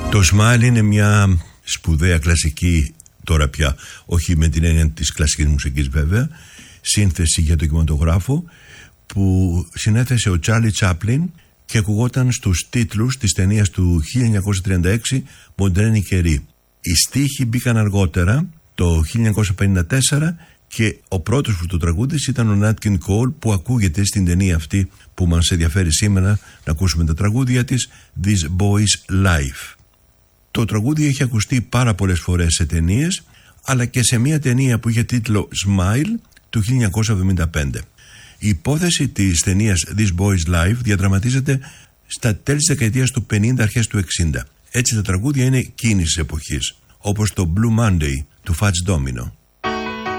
Το Smile είναι μια σπουδαία κλασική, τώρα πια όχι με την έννοια της κλασικής μουσικής βέβαια, σύνθεση για το κινηματογράφο που συνέθεσε ο Τσάρλι Τσάπλιν και ακουγόταν στους τίτλους της ταινίας του 1936 «Μοντρένοι καιροί». Οι στίχοι μπήκαν αργότερα το 1954 και ο πρώτος που το τραγούδισε ήταν ο Νάτ Κιν Κόλ, που ακούγεται στην ταινία αυτή που μας ενδιαφέρει σήμερα να ακούσουμε τα τραγούδια της, This Boy's Life. Το τραγούδι έχει ακουστεί πάρα πολλές φορές σε ταινίες, αλλά και σε μια ταινία που είχε τίτλο Smile του 1975. Η υπόθεση της ταινίας This Boy's Life διαδραματίζεται στα τέλη της δεκαετίας του 50, αρχές του 60. Έτσι τα τραγούδια είναι κίνησης εποχής, όπως το Blue Monday του Fats Domino.